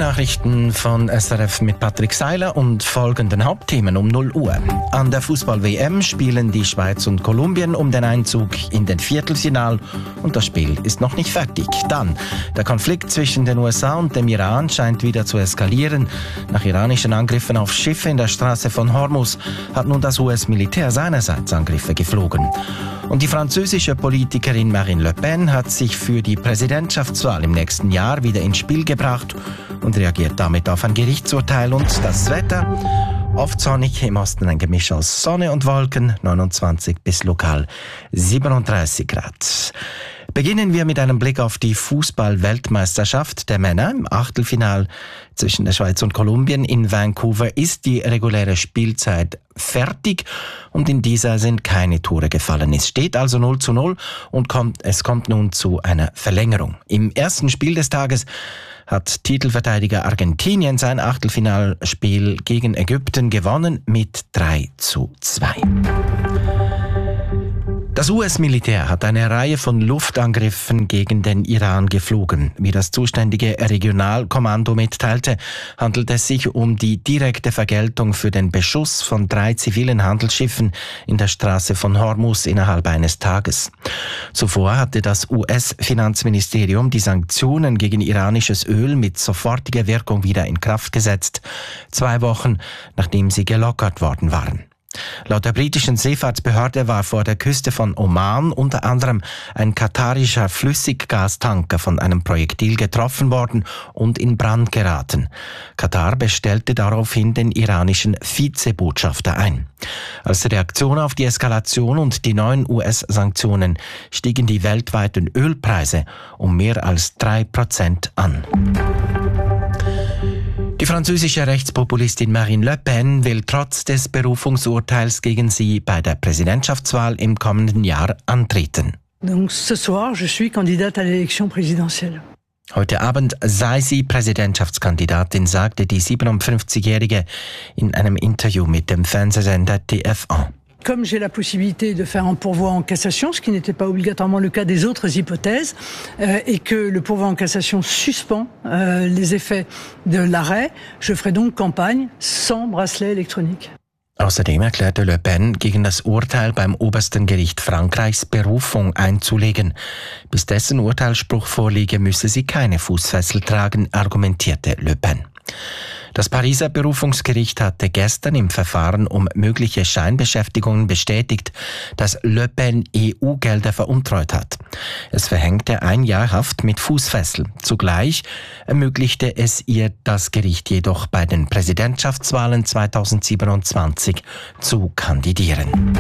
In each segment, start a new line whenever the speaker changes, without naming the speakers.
Nachrichten von SRF mit Patrick Seiler und folgenden Hauptthemen um 0 Uhr. An der Fußball-WM spielen die Schweiz und Kolumbien um den Einzug in den Viertelfinal und das Spiel ist noch nicht fertig. Dann, der Konflikt zwischen den USA und dem Iran scheint wieder zu eskalieren. Nach iranischen Angriffen auf Schiffe in der Straße von Hormuz hat nun das US-Militär seinerseits Angriffe geflogen. Und die französische Politikerin Marine Le Pen hat sich für die Präsidentschaftswahl im nächsten Jahr wieder ins Spiel gebracht und reagiert damit auf ein Gerichtsurteil. Und das Wetter? Oft sonnig, im Osten ein Gemisch aus Sonne und Wolken, 29 bis lokal 37 Grad. Beginnen wir mit einem Blick auf die Fußball-Weltmeisterschaft der Männer. Im Achtelfinal zwischen der Schweiz und Kolumbien in Vancouver ist die reguläre Spielzeit fertig und in dieser sind keine Tore gefallen. Es steht also 0:0 und es kommt nun zu einer Verlängerung. Im ersten Spiel des Tages hat Titelverteidiger Argentinien sein Achtelfinalspiel gegen Ägypten gewonnen mit 3:2. Das US-Militär hat eine Reihe von Luftangriffen gegen den Iran geflogen. Wie das zuständige Regionalkommando mitteilte, handelt es sich um die direkte Vergeltung für den Beschuss von 3 zivilen Handelsschiffen in der Straße von Hormuz innerhalb eines Tages. Zuvor hatte das US-Finanzministerium die Sanktionen gegen iranisches Öl mit sofortiger Wirkung wieder in Kraft gesetzt, 2 Wochen nachdem sie gelockert worden waren. Laut der britischen Seefahrtsbehörde war vor der Küste von Oman unter anderem ein katarischer Flüssiggastanker von einem Projektil getroffen worden und in Brand geraten. Katar bestellte daraufhin den iranischen Vizebotschafter ein. Als Reaktion auf die Eskalation und die neuen US-Sanktionen stiegen die weltweiten Ölpreise um mehr als 3% an. Die französische Rechtspopulistin Marine Le Pen will trotz des Berufungsurteils gegen sie bei der Präsidentschaftswahl im kommenden Jahr antreten.
Donc ce soir, je suis candidate à l'élection présidentielle.
Heute Abend sei sie Präsidentschaftskandidatin, sagte die 57-Jährige in einem Interview mit dem Fernsehsender TF1.
Comme j'ai la possibilité de faire un pourvoi en cassation, ce qui n'était pas obligatoirement le cas des autres hypothèses, et que le pourvoi en cassation suspend les effets de l'arrêt, je ferai donc campagne sans bracelet électronique.
Außerdem erklärte Le Pen, gegen das Urteil beim obersten Gericht Frankreichs Berufung einzulegen. Bis dessen Urteilsspruch vorliege, müsse sie keine Fußfessel tragen, argumentierte Le Pen. Das Pariser Berufungsgericht hatte gestern im Verfahren um mögliche Scheinbeschäftigungen bestätigt, dass Le Pen EU-Gelder veruntreut hat. Es verhängte 1 Jahr Haft mit Fußfessel. Zugleich ermöglichte es ihr das Gericht jedoch bei den Präsidentschaftswahlen 2027 zu kandidieren.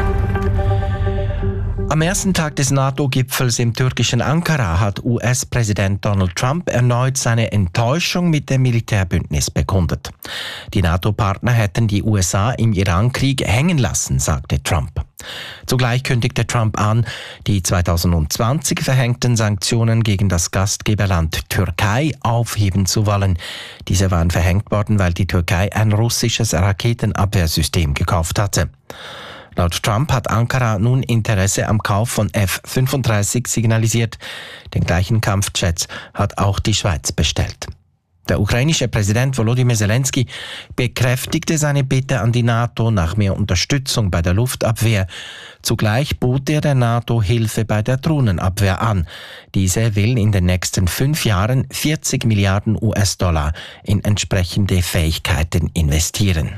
Am ersten Tag des NATO-Gipfels im türkischen Ankara hat US-Präsident Donald Trump erneut seine Enttäuschung mit dem Militärbündnis bekundet. Die NATO-Partner hätten die USA im Iran-Krieg hängen lassen, sagte Trump. Zugleich kündigte Trump an, die 2020 verhängten Sanktionen gegen das Gastgeberland Türkei aufheben zu wollen. Diese waren verhängt worden, weil die Türkei ein russisches Raketenabwehrsystem gekauft hatte. Laut Trump hat Ankara nun Interesse am Kauf von F-35 signalisiert. Den gleichen Kampfjets hat auch die Schweiz bestellt. Der ukrainische Präsident Volodymyr Zelensky bekräftigte seine Bitte an die NATO nach mehr Unterstützung bei der Luftabwehr. Zugleich bot er der NATO Hilfe bei der Drohnenabwehr an. Diese will in den nächsten 5 Jahren 40 Milliarden US-Dollar in entsprechende Fähigkeiten investieren.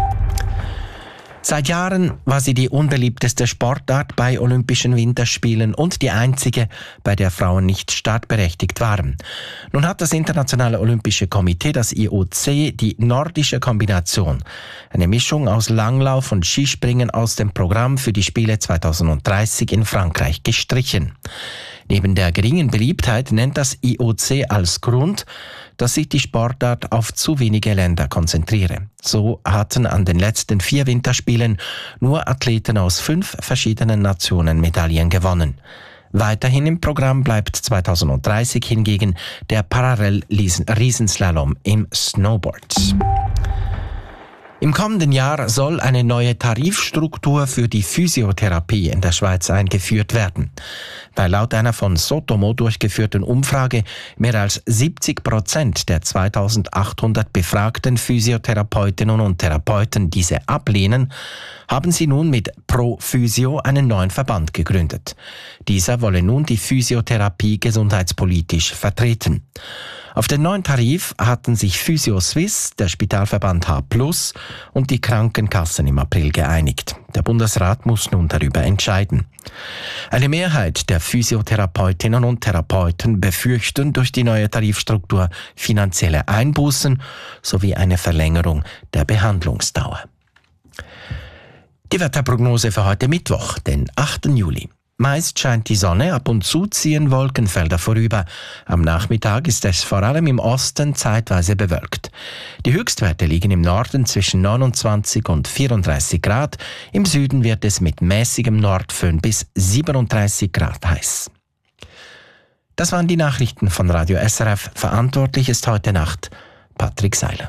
Seit Jahren war sie die unbeliebteste Sportart bei Olympischen Winterspielen und die einzige, bei der Frauen nicht startberechtigt waren. Nun hat das Internationale Olympische Komitee, das IOC, die nordische Kombination, eine Mischung aus Langlauf und Skispringen, aus dem Programm für die Spiele 2030 in Frankreich gestrichen. Neben der geringen Beliebtheit nennt das IOC als Grund, dass sich die Sportart auf zu wenige Länder konzentriere. So hatten an den letzten 4 Winterspielen nur Athleten aus 5 verschiedenen Nationen Medaillen gewonnen. Weiterhin im Programm bleibt 2030 hingegen der Parallel-Riesenslalom im Snowboard. Im kommenden Jahr soll eine neue Tarifstruktur für die Physiotherapie in der Schweiz eingeführt werden. Weil laut einer von Sotomo durchgeführten Umfrage mehr als 70% der 2800 befragten Physiotherapeutinnen und Therapeuten diese ablehnen, haben sie nun mit Pro Physio einen neuen Verband gegründet. Dieser wolle nun die Physiotherapie gesundheitspolitisch vertreten. Auf den neuen Tarif hatten sich Physio Swiss, der Spitalverband H+ und die Krankenkassen im April geeinigt. Der Bundesrat muss nun darüber entscheiden. Eine Mehrheit der Physiotherapeutinnen und Therapeuten befürchten durch die neue Tarifstruktur finanzielle Einbußen sowie eine Verlängerung der Behandlungsdauer. Die Wetterprognose für heute Mittwoch, den 8. Juli. Meist scheint die Sonne, ab und zu ziehen Wolkenfelder vorüber. Am Nachmittag ist es vor allem im Osten zeitweise bewölkt. Die Höchstwerte liegen im Norden zwischen 29 und 34 Grad. Im Süden wird es mit mäßigem Nordföhn bis 37 Grad heiß. Das waren die Nachrichten von Radio SRF. Verantwortlich ist heute Nacht Patrick Seiler.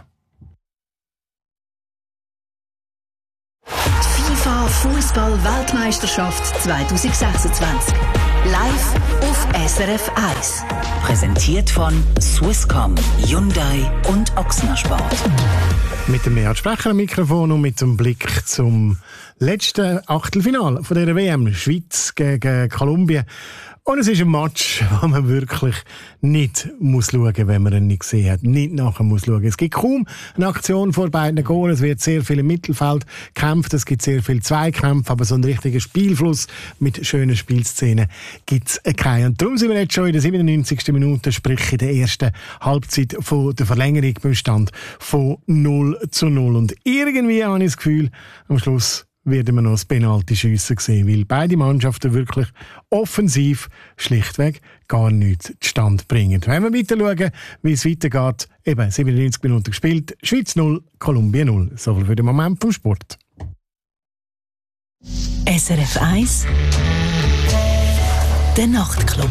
FIFA Fußball-Weltmeisterschaft 2026. Live auf SRF 1. Präsentiert von Swisscom, Hyundai und Ochsner Sport.
Mit dem Beat Sprecher am Mikrofon und mit dem Blick zum letzten Achtelfinale von der WM. Schweiz gegen Kolumbien. Und es ist ein Match, wo man wirklich nicht muss schauen, wenn man ihn nicht gesehen hat. Nicht nachher muss schauen. Es gibt kaum eine Aktion vor beiden Goalen. Es wird sehr viel im Mittelfeld gekämpft. Es gibt sehr viel Zweikämpfe. Aber so einen richtigen Spielfluss mit schönen Spielszenen gibt es keinen. Und darum sind wir jetzt schon in der 97. Minute, sprich in der ersten Halbzeit von der Verlängerung beim Stand von 0:0. Und irgendwie habe ich das Gefühl, am Schluss werden wir noch das Penalty-Schiessen sehen, weil beide Mannschaften wirklich offensiv schlichtweg gar nichts zustande bringen. Wenn wir weiter schauen, wie es weitergeht, eben 97 Minuten gespielt, Schweiz 0, Kolumbien 0. So viel für den Moment vom Sport.
SRF 1 Der Nachtclub.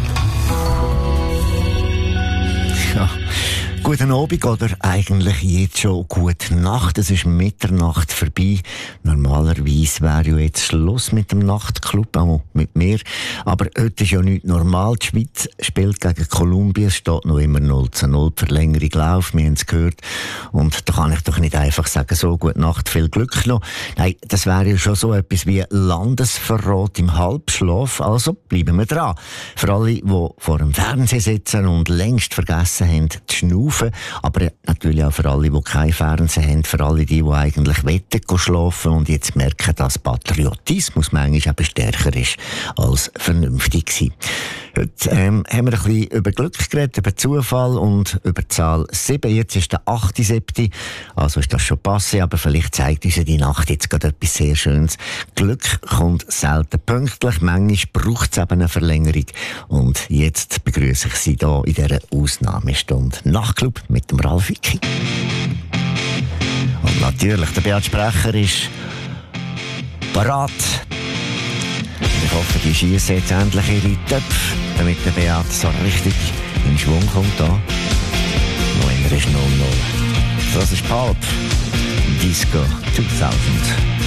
Ja. Guten Abend oder eigentlich jetzt schon gute Nacht. Es ist Mitternacht vorbei. Normalerweise wäre ja jetzt Schluss mit dem Nachtclub, auch mit mir. Aber heute ist ja nicht normal. Die Schweiz spielt gegen Kolumbien. Es steht noch immer 0:0. Die Verlängerung läuft, wir haben es gehört. Und da kann ich doch nicht einfach sagen, so, gute Nacht, viel Glück noch. Nein, das wäre ja schon so etwas wie Landesverrat im Halbschlaf. Also bleiben wir dran. Für alle, die vor dem Fernsehen sitzen und längst vergessen haben, zu schnaufen. Aber natürlich auch für alle, die kein Fernsehen haben, für alle die eigentlich wetten schlafen und jetzt merken, dass Patriotismus manchmal eben stärker ist als vernünftig gewesen. Heute haben wir ein bisschen über Glück geredet, über Zufall und über die Zahl 7. Jetzt ist der 8.7. Also ist das schon passé, aber vielleicht zeigt uns die Nacht jetzt gerade etwas sehr Schönes. Glück kommt selten pünktlich, manchmal braucht es eben eine Verlängerung. Und jetzt begrüße ich Sie hier in dieser Ausnahmestunde. Nachtclub mit dem Ralf Wicki. Und natürlich, der Beat Sprecher ist parat. Ich hoffe, die schiessen jetzt endlich ihre Töpfe, damit der Beat so richtig in Schwung kommt. Da. Noch immer ist 0:0. Das ist Pulp Disco 2000.